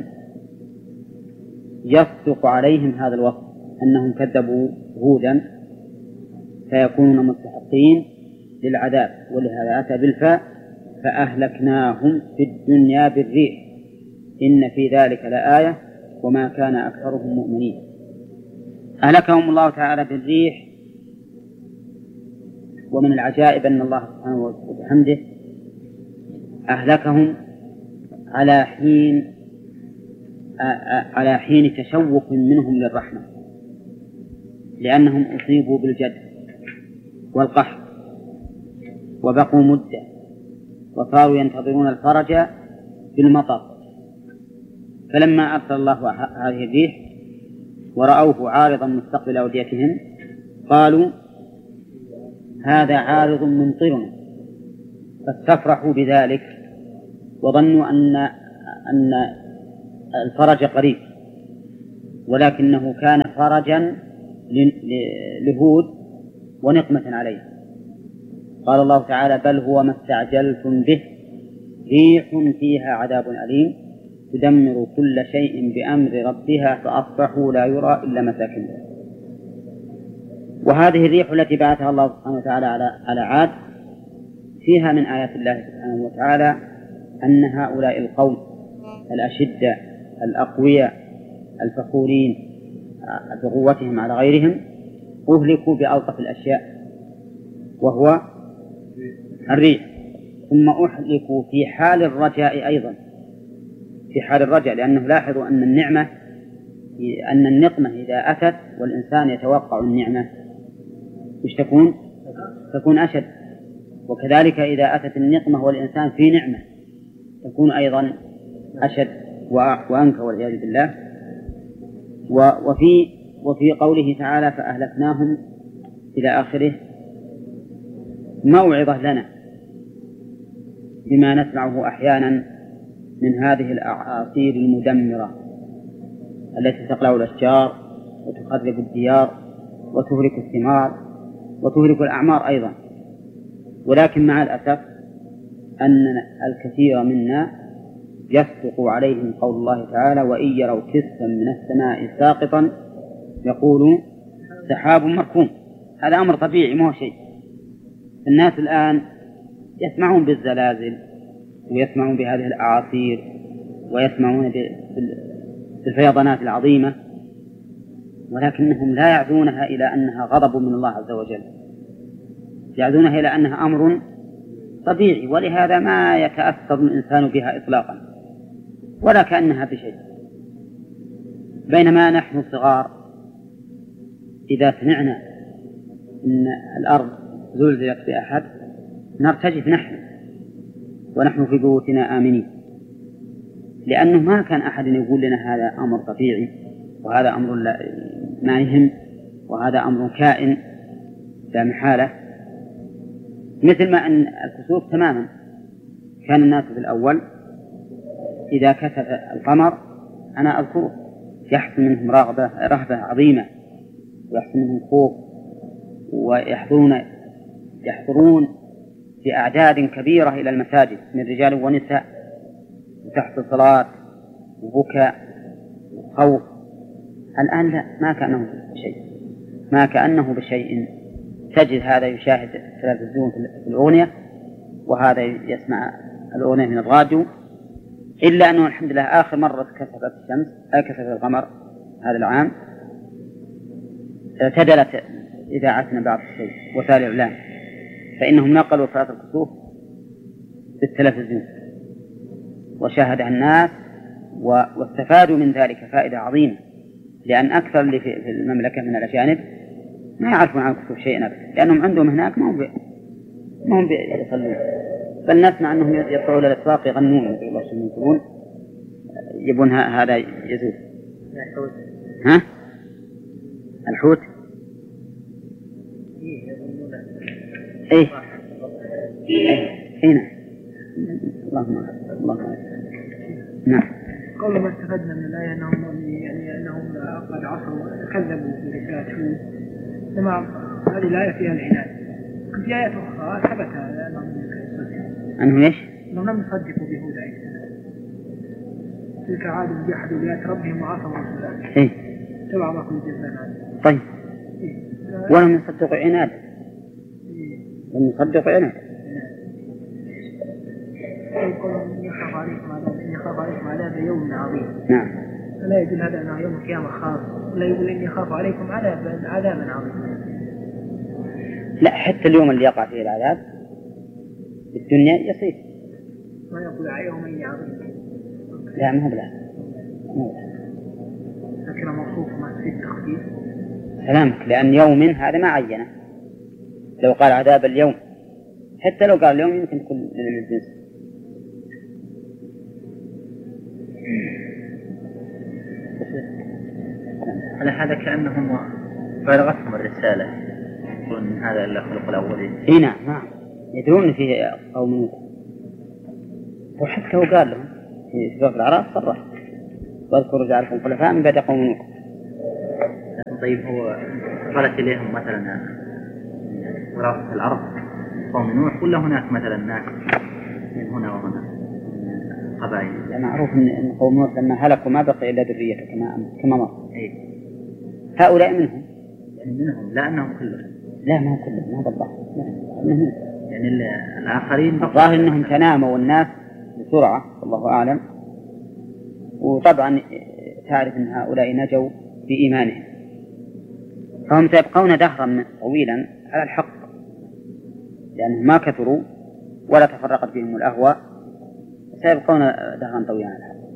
يصدق عليهم هذا الوصف أنهم كذبوا هودا فيكونون مستحقين للعذاب، ولهذا أتى بالفاء فأهلكناهم في الدنيا بالريح إن في ذلك لآية وما كان أكثرهم مؤمنين. أهلكهم الله تعالى بالريح، ومن العجائب أن الله سبحانه وبحمده أهلكهم على حين تشوق منهم للرحمة، لأنهم أصيبوا بالجد والقحط وبقوا مدة وصاروا ينتظرون الفرج بالمطر، فلما أرسل الله هذه الريح ورأوه عارضا مستقبل أوديتهم قالوا هذا عارض ممطرنا، فاستفرحوا بذلك وظنوا أن الفرج قريب، ولكنه كان فرجا لهود ونقمة عليه. قال الله تعالى: بل هو ما استعجلتم به ريح فيها عذاب أليم تدمر كل شيء بأمر ربها فأصبحوا لا يرى إلا مساكنهم. وهذه الريح التي بعثها الله سبحانه وتعالى على عاد فيها من آيات الله سبحانه وتعالى أن هؤلاء القوم الأشدة الأقوياء الفخورين بقوتهم على غيرهم أهلكوا بألطف الأشياء وهو الريح، ثم أهلكوا في حال الرجاء أيضا، في حال الرجاء، لأنه لاحظوا أن النقمة إذا أتت والإنسان يتوقع النعمة وش تكون أشد، وكذلك إذا أتت النقمة والإنسان في نعمة تكون أيضا أشد وأنكى والعياذ بالله. وفي قوله تعالى: فأهلكناهم إلى آخره، موعظة لنا بما نسمعه أحيانا من هذه الأعاصير المدمرة التي تقلع الأشجار وتخرب الديار وتهلك الثمار وتهلك الأعمار أيضا. ولكن مع الأسف أن الكثير منا يصدق عليهم قول الله تعالى: وإن يروا كسفا من السماء ساقطا يقولوا سحاب مركوم. هذا أمر طبيعي ما هو شيء. الناس الآن يسمعون بالزلازل ويسمعون بهذه الأعاصير ويسمعون بالفيضانات العظيمة، ولكنهم لا يعدونها إلى أنها غضب من الله عز وجل، يعدونها إلى أنها أمر طبيعي، ولهذا ما يتأثر الإنسان بها إطلاقا ولا كأنها بشيء. بينما نحن صغار إذا سمعنا أن الأرض زلزلت بأحد نرتجف ونحن في بيوتنا آمنين، لأنه ما كان أحد يقول لنا هذا أمر طبيعي وهذا أمر ما يهم وهذا أمر كائن لا محالة. مثل ما أن الكسوف تماما كان الناس في الأول إذا كسف القمر أنا أذكره يحصل منهم رهبة عظيمة ويحصل منهم خوف، ويحضرون بأعداد كبيرة إلى المساجد من رجال ونساء وتحت صلاة وبكاء وخوف. الآن لا، ما كأنه بشيء. تجد هذا يشاهد التلفزيون في الأغنية وهذا يسمع الأغنية من الراديو، إلا أنه الحمد لله آخر مرة كسفت القمر هذا العام اعتدلت إذاعتنا بعض الشيء وسائل الإعلام، فإنهم نقلوا صلاة الكسوف بالتلفزيون وشاهدها الناس واستفادوا من ذلك فائدة عظيمة، لأن أكثر اللي في المملكة من الأجانب ما يعرفون عن الكسوف شيئا أبدا، لأنهم عندهم هناك ما هم يصلون، بل نسمع أنهم يطلعوا إلى الأسواق يغنون يبون هذا يزول. ها؟ الحوت؟ إيه نعم. اللهم نعم. قول ما استفدنا من الآية أنهم قد عصوا كذبوا برسالة هود، تمام. هذه الآية فيها العناد. في آيات أخرى ثبت أنهم إيش؟ أنهم لم يصدقوا بهود عليه السلام. تلك عاد جحدوا بآيات ربهم وعصوا رسوله. إيه. تبع ما كنت جزانا. طيب. ولم يصدقوا عناد. لم يصدقوا عناد. يخاف عليكم عذاب يوم عظيم. نعم. فلا يدل هذا أنه يوم القيامة خاص، ولا يقول إني أخاف عليكم عذابا عظيما. لا، حتى اليوم اللي يقع فيه العذاب في الدنيا يصير. ما يقول يومين عظيم. لا ما هو بلا. لكن موصوف ما في التخفيف. سلامك، لأن يوم هذا ما عينه. لو قال عذاب اليوم، حتى لو قال اليوم يمكن تكون من الجنس. على هذا كأنهم بلغتهم الرسالة يقولون هذا إلا خلق الأولين. إيه نعم. يدرون فيه قوم نوح، وحتى هو قال لهم في سورة الأعراف صرح: واذكروا جعلكم خلفاء من بعد قوم نوح. طيب هو وصلت إليهم مثلا وراثة الأرض قوم نوح ولا هناك مثلا ناس من هنا وهنا قبائل؟ معروف أن قوم نوح لما هلكوا ما بقي إلا ذريته كما مر. إيه. هؤلاء منهم يعني منهم لا أنهم كلهم؟ لا ما هم كلهم، ما بالله يعني الآخرين الظاهر أنهم تناموا الناس بسرعة والله أعلم. وطبعا تعرف أن هؤلاء نجوا بإيمانهم، فهم سيبقون دهرا طويلا على الحق لأنهم ما كثروا ولا تفرقت بهم الأهواء، سيبقون دهرا طويلا على الحق.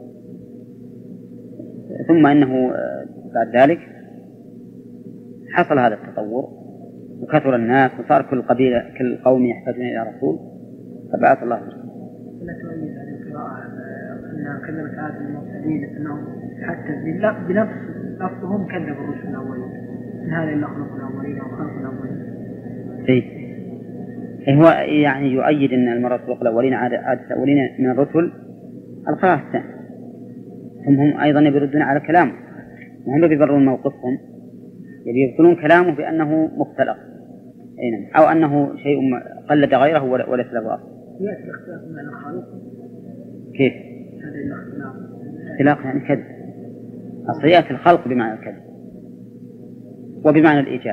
ثم إنه بعد ذلك حصل هذا التطور وكثر الناس وصار كل قبيلة كل قوم يحتاجون إلى رسول فبعث الله رسول. لا تؤيد هذه القراءة أن كذبت عاد المرسلين أنهم حتى بنفس لفظهم كذبوا الرسل الأولين، إن هذا إلا خلق الأولين أو خلق الأولين. إيه هو يعني يؤيد أن المرسل خلق الأولين عاد الأولين من الرسل القراءة الثانية. هم أيضا يردون على كلامه وهم بيبررون موقفهم، يبطلون كلامه بأنه مختلق أو أنه شيء قلد غيره وليس له أصل. يأتي الاختلاف معنى الخالق. كيف؟ هذا الاختلاف. اختلاف يعني كذب. أصل يأتي الخلق بمعنى الكذب وبمعنى الإيجاد.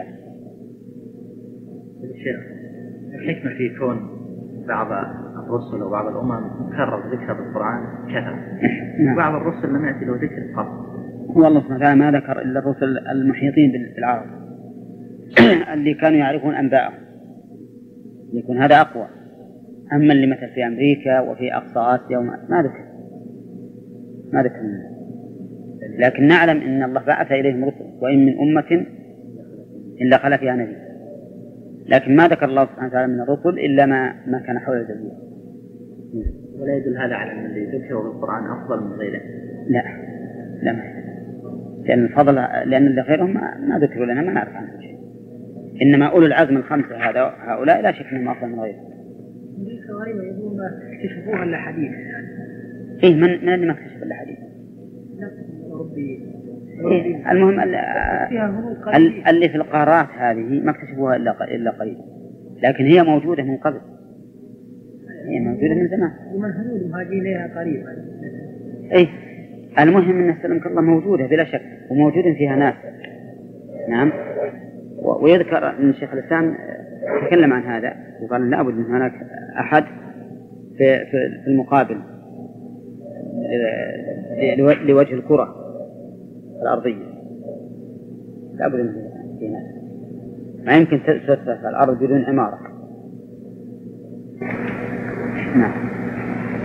الشيخ الحكمة في كون بعض الرسل وبعض الأمم كرر ذكر بالقرآن كثر وبعض الرسل لم يأتي له ذكر قط. هو الله سبحانه وتعالى ما ذكر إلا الرسل المحيطين بالعرب اللي كانوا يعرفون أنباءهم، يكون هذا أقوى. أما اللي مثل في أمريكا وفي أقصى آسيا ما ذكر منه. لكن نعلم أن الله بعث إليهم رسل وإن من أمة إلا خلا فيها نبي، لكن ما ذكر الله سبحانه وتعالى من الرسل إلا ما كان حول الجزيرة. ولا يدل هذا على أن اللي ذكره بالقرآن أفضل من غيره؟ لا لأن الفضل لأن اللي غيرهم ما ذكروا لنا ما نعرف عنهم شيء. إنما أولو العزم الخمسة هؤلاء لا شك أنهم أفضل من غيرهم. أمريكا غريبة يقولون ما اكتشفوها إلا حديث يعني. إيه من اللي ما اكتشف إلا حديث؟ أوروبي. إيه المهم اللي في القارات هذه ما اكتشفوها إلا قليل، لكن هي موجودة من قبل، هي موجودة من زمان. ومن هنود مهاجين لها قريبا. إيه المهم أن سلمك الله موجودة بلا شك وموجود فيها ناس. نعم. ويذكر أن الشيخ الإسلام تكلم عن هذا وقال لابد من هناك أحد في المقابل لوجه الكرة الأرضية، لابد من في ناس، ما يمكن تسوس الأرض بدون عمارة. نعم.